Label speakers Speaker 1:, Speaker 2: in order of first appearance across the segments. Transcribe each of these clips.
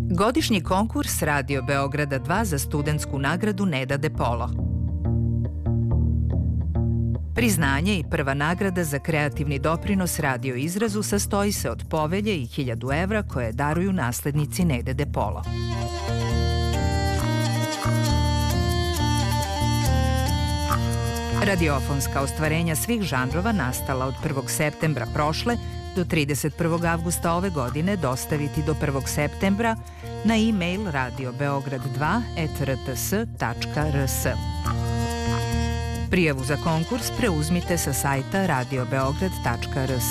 Speaker 1: Godišnji konkurs Radio Beograda 2 za studentsku nagradu Neda De Polo. Priznanje i prva nagrada za kreativni doprinos radio izrazu sastoji se od povelje i 1000 evra koje daruju naslednici Nede De Polo. Radiofonska ostvarenja svih žanrova nastala od 1. septembra prošle do 31. avgusta ove godine dostaviti do 1. septembra na e-mail radiobeograd2@rts.rs. Prijavu za konkurs preuzmite sa sajta radiobeograd.rs.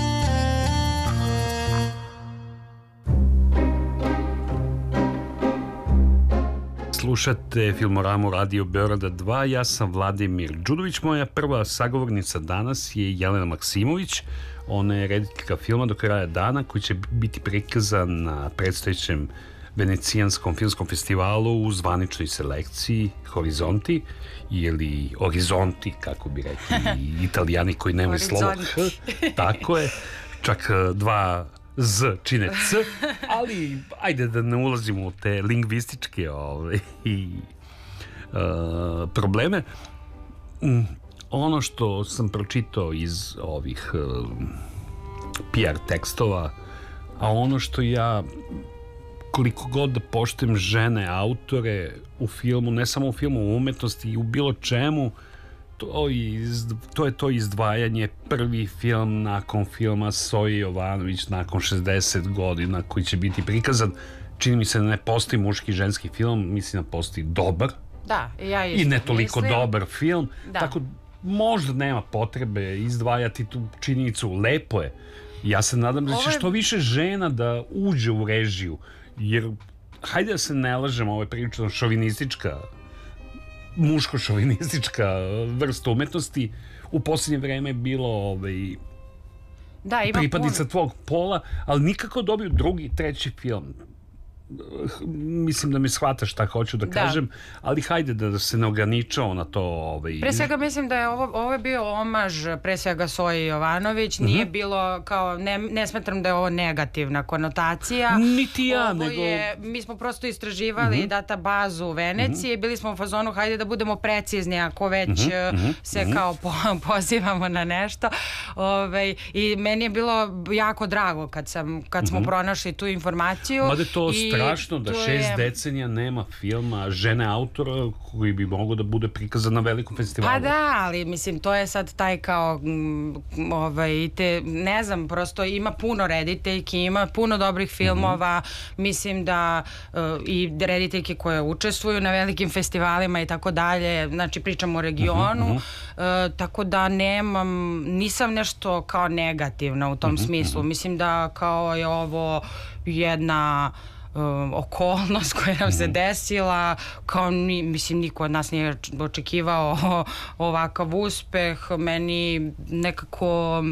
Speaker 2: Slušate Filmoramu Radio Beograda 2, ja sam Vladimir Đudović, moja prva sagovornica danas je Jelena Maksimović, ona je rediteljka filma Do kraja dana koji će biti prikazan na predstojećem Venecijanskom filmskom festivalu u zvaničnoj selekciji Horizonti ili Orizonti, kako bi rekli Italijani koji nemaju slovo H, tako je, čak dva Z čine C, ali ajde da ne ulazimo u te lingvističke probleme. Ono što sam pročitao iz ovih PR tekstova, a ono što ja koliko god da poštujem žene autore u filmu, ne samo u filmu, u umetnosti i u bilo čemu, to je to izdvajanje, prvi film nakon filma Soje Jovanović nakon 60 godina koji će biti prikazan. Čini mi se da ne postoji muški i ženski film, mislim da postoji dobar i ne toliko dobar film, tako možda nema potrebe izdvajati tu činjenicu. Lepo je, ja se nadam da će što više žena da uđe u režiju, jer hajde da se ne lažemo, ovo je prilično šovinistička, muško-šovinistička vrsta umetnosti. U posljednje vreme je bilo pripadnica tvog pola, ali nikako dobiju drugi, treći film. Mislim da mi shvataš šta hoću da kažem, ali hajde da se ne ograničao na to.
Speaker 3: Pre svega mislim da je ovo je bio omaž pre svega Soji Jovanović, nije bilo kao, ne smatram da je ovo negativna konotacija.
Speaker 2: Niti ja, nego...
Speaker 3: Mi smo prosto istraživali databazu Venecije, bili smo u fazonu hajde da budemo precizni ako već se kao pozivamo na nešto. I meni je bilo jako drago kad smo pronašli tu informaciju.
Speaker 2: Mada je to strašno da 6 decenija nema filma žene autora koji bi mogao da bude prikazan na velikom festivalu.
Speaker 3: Pa da, ali mislim to je sad taj kao ne znam, prosto ima puno rediteljki, ima puno dobrih filmova, mislim da i rediteljke koje učestvuju na velikim festivalima i tako dalje, znači pričamo o regionu, tako da nisam nešto kao negativna u tom smislu, mislim da kao je ovo jedna okolnost koja nam se desila, kao mislim niko od nas nije očekivao ovakav uspeh. Meni nekako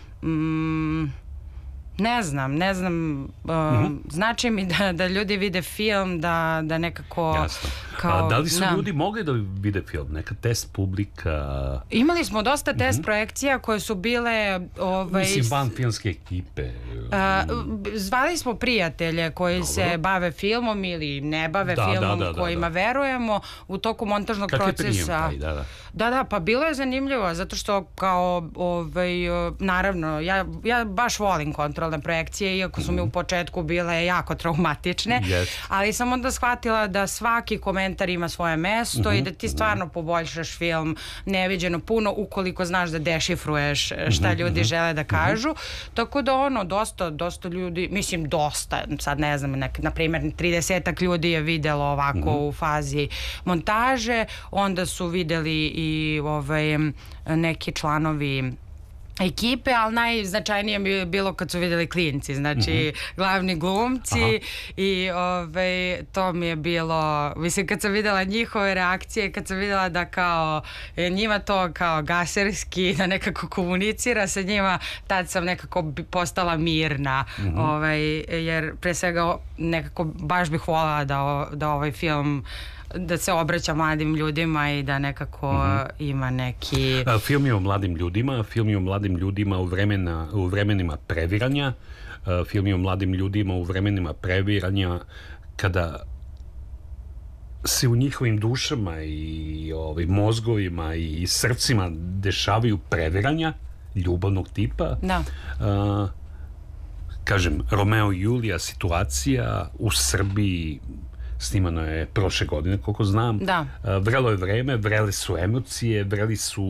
Speaker 3: ne znam znači mi da ljudi vide film, da nekako kao,
Speaker 2: da li su ljudi mogli da vide film? Neka test publika?
Speaker 3: Imali smo dosta test projekcija koje su bile
Speaker 2: mislim van filmske ekipe.
Speaker 3: Zvali smo prijatelje koji se bave filmom ili ne bave filmom, kojima verujemo u toku montažnog procesa.
Speaker 2: Kakve prijem taj,
Speaker 3: Da, pa bilo je zanimljivo zato što kao naravno ja baš volim kontrolne projekcije, iako su mi u početku bile jako traumatične, ali sam onda shvatila da svaki komentar ima svoje mesto i da ti stvarno poboljšaš film neviđeno puno ukoliko znaš da dešifruješ šta ljudi žele da kažu, tako da dosta ljudi, mislim dosta, sad ne znam, na primjer 30 ljudi je videlo ovako u fazi montaže, onda su videli i neki članovi ekipe, ali najznačajnije mi je bilo kad su videli klinci, znači glavni glumci i to mi je bilo, mislim kad sam videla njihove reakcije, kad sam videla da kao njima to kao gaserski, da nekako komunicira sa njima, tad sam nekako postala mirna, jer pre svega nekako baš bih voljela da ovaj film da se obraća mladim ljudima i da nekako ima neki...
Speaker 2: Film je o mladim ljudima u vremenima previranja, film je o mladim ljudima u vremenima previranja, kada se u njihovim dušama i mozgovima i srcima dešavaju previranja ljubavnog tipa.
Speaker 3: Da.
Speaker 2: Kažem, Romeo i Julija, situacija u Srbiji snimano je prošle godine, koliko znam.
Speaker 3: Da.
Speaker 2: Vrelo je vreme, vrele su emocije, vreli su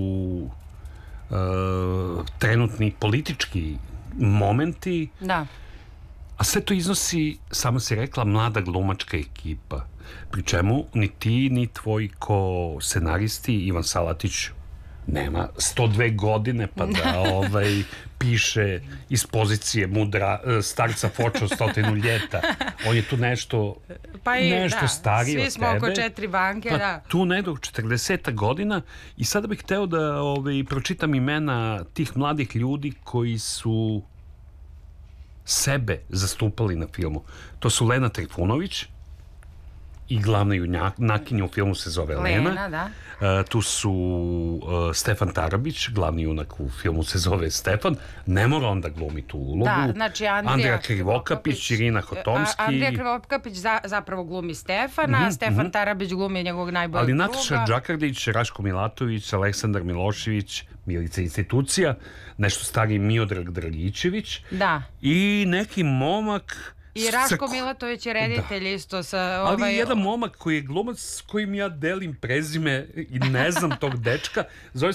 Speaker 2: trenutni politički momenti.
Speaker 3: Da.
Speaker 2: A sve to iznosi, samo si rekla, mlada glumačka ekipa. Pri čemu ni ti, ni tvoj scenaristi, Ivan Salatić, nema 102 godine pa da piše iz pozicije starca Foča 100 ljeta. On je tu nešto stariji od tebe.
Speaker 3: Svi smo oko 4 banke, da.
Speaker 2: Tu negdje 40 godina i sada bih hteo da pročitam imena tih mladih ljudi koji su sebe zastupali na filmu. To su Lena Trifunović i glavna junakinja u filmu se zove Lena.
Speaker 3: Da.
Speaker 2: Tu su Stefan Tarabić, glavni junak u filmu se zove Stefan. Ne mora on da glumi tu ulogu.
Speaker 3: Da, znači
Speaker 2: Andrija Krivokapić, Irina Hotomski.
Speaker 3: Andrija Krivokapić zapravo glumi Stefana, Stefan Tarabić glumi njegovog najboljeg druga.
Speaker 2: Ali Nataša Đakardić, Raško Milatović, Aleksandar Milošević, Milica Institucija, nešto stariji Miodrag Dragićević.
Speaker 3: Da.
Speaker 2: I neki momak...
Speaker 3: I Raško Milatović je reditelj isto sa...
Speaker 2: Ali jedan momak koji je glumac s kojim ja delim prezime i ne znam tog dečka, zove